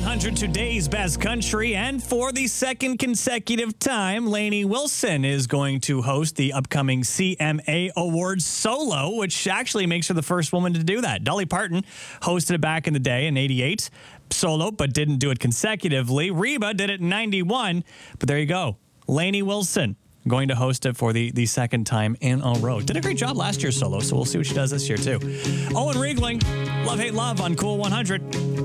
100, today's best country. And for the second consecutive time, Lainey Wilson is going to host the upcoming CMA Awards solo, which actually makes her the first woman to do that. Dolly Parton hosted it back in the day in 88, solo, but didn't do it consecutively. Reba did it in 91, but there you go. Lainey Wilson going to host it for the second time in a row. Did a great job last year solo, so we'll see what she does this year too. Owen Riegling, Love Hate Love on Cool 100.